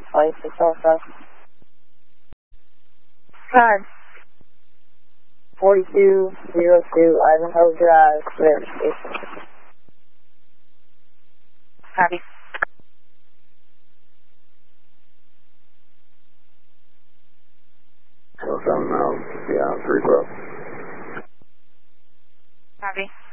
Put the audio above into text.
Flight 607. Time. 4202 Ivanhoe Drive, River Station. Copy. So 7 miles, yeah, 3 club. Copy.